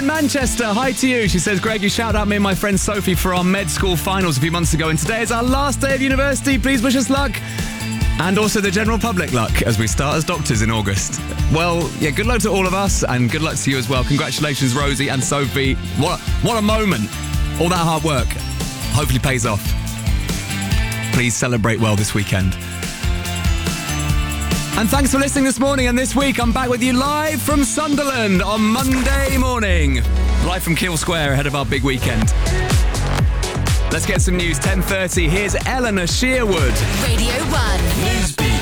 Manchester, hi to you. She says, Greg, you shouted out me and my friend Sophie for our med school finals a few months ago, and today is our last day of university. Please wish us luck. And also the general public luck as we start as doctors in August. Well, yeah, good luck to all of us and good luck to you as well. Congratulations, Rosie and Sophie. What a moment. All that hard work hopefully pays off. Please celebrate well this weekend. And thanks for listening this morning and this week. I'm back with you live from Sunderland on Monday morning. Live from Kiel Square ahead of our big weekend. Let's get some news. 10:30. Here's Eleanor Shearwood. Radio 1. Newsbeat.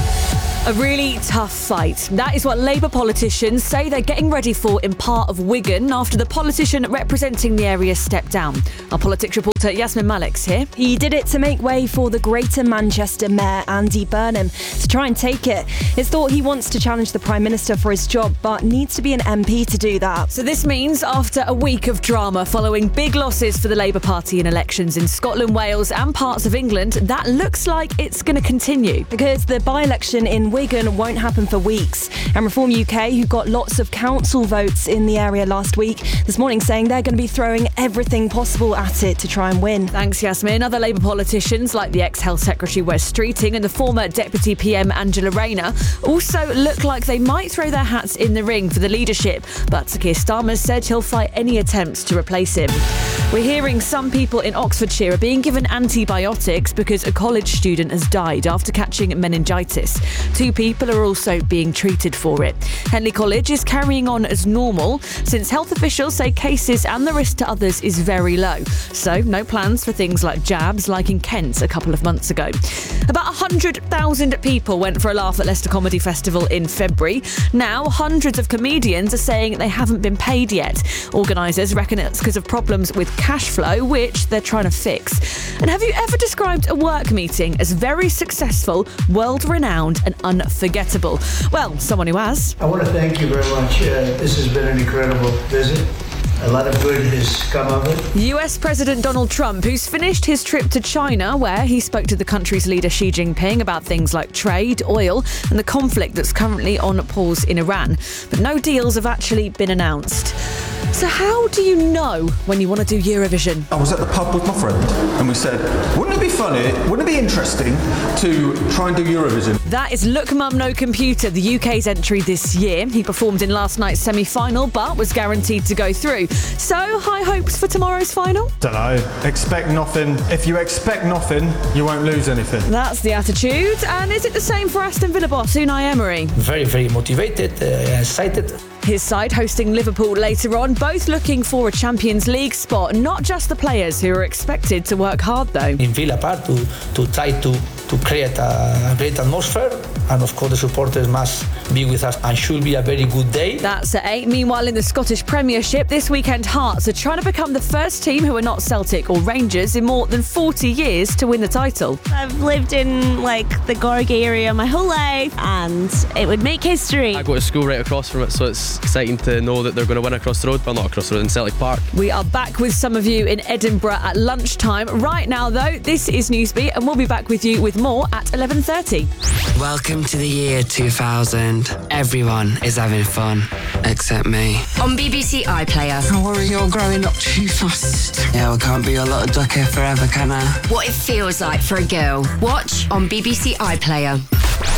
A really tough fight. That is what Labour politicians say they're getting ready for in part of Wigan after the politician representing the area stepped down. Our politics reporter Yasmin Malik's here. He did it to make way for the Greater Manchester Mayor Andy Burnham to try and take it. It's thought he wants to challenge the Prime Minister for his job, but needs to be an MP to do that. So this means after a week of drama following big losses for the Labour Party in elections in Scotland, Wales and parts of England, that looks like it's going to continue. Because the by-election in Wigan won't happen for weeks. And Reform UK, who got lots of council votes in the area last week, this morning saying they're going to be throwing everything possible at it to try and win. Thanks, Yasmin. Other Labour politicians like the ex-Health Secretary Wes Streeting and the former Deputy PM Angela Rayner also look like they might throw their hats in the ring for the leadership. But Sir Keir Starmer said he'll fight any attempts to replace him. We're hearing some people in Oxfordshire are being given antibiotics because a college student has died after catching meningitis. 2 people are also being treated for it. Henley College is carrying on as normal since health officials say cases and the risk to others is very low. So no plans for things like jabs like in Kent a couple of months ago. About 100,000 people went for a laugh at Leicester Comedy Festival in February. Now hundreds of comedians are saying they haven't been paid yet. Organisers reckon it's because of problems with cash flow, which they're trying to fix. And have you ever described a work meeting as very successful, world-renowned and unforgettable? Well, someone who has. I want to thank you very much. This has been an incredible visit. A lot of good has come of it. US President Donald Trump, who's finished his trip to China, where he spoke to the country's leader Xi Jinping about things like trade, oil, and the conflict that's currently on pause in Iran. But no deals have actually been announced. So how do you know when you want to do Eurovision? I was at the pub with my friend and we said, wouldn't it be funny, wouldn't it be interesting to try and do Eurovision? That is Look Mum No Computer, the UK's entry this year. He performed in last night's semi-final but was guaranteed to go through. So, high hopes for tomorrow's final? Don't know. Expect nothing. If you expect nothing, you won't lose anything. That's the attitude. And is it the same for Aston Villa boss Unai Emery? Very, very motivated, excited. His side hosting Liverpool later on, both looking for a Champions League spot. Not just the players who are expected to work hard, though. In Villa Park to try to create a great atmosphere. And of course the supporters must be with us and should be a very good day. That's at 8. Meanwhile, in the Scottish Premiership this weekend, Hearts are trying to become the first team who are not Celtic or Rangers in more than 40 years to win the title. I've lived in the Gorgie area my whole life and it would make history. I go to school right across from it, so it's exciting to know that they're going to win across the road. Well, not across the road, in Celtic Park. We are back with some of you in Edinburgh at lunchtime. Right now though, this is Newsbeat and we'll be back with you with more at 11:30. Welcome to the year 2000. Everyone is having fun, except me. On BBC iPlayer. I worry you're growing up too fast. Yeah, we can't be a little duck here forever, can I? What it feels like for a girl. Watch on BBC iPlayer.